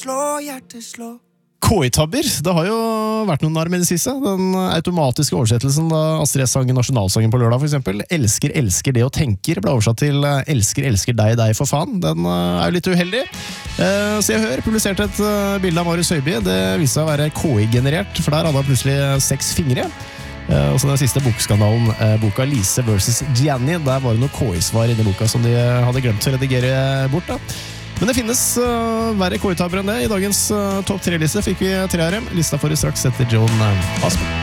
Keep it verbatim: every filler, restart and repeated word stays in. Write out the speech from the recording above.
slå, hjertet slå. K I-tabber, det har jo vært noen år med det siste. Den automatiske oversettelsen da Astrid S sang nasjonalsangen på lørdag for eksempel. Elsker, elsker det og tenker, ble oversatt til elsker, elsker deg, deg for faen. Den er jo litt uheldig. Se og Hør publiserte et bilde av Marius Høiby. Det viste seg å være K I-generert, for der hadde han plutselig seks fingre. Og så den siste bokskandalen, boka Lise versus Gianni, der var det noe K I-svar inne i boka som de hadde glemt å redigere bort da. Men det finnes uh, verre K I-tabber enn det. I dagens uh, topp tre-liste fikk vi tre av dem. Lista får du straks etter Joan uh, Aspen.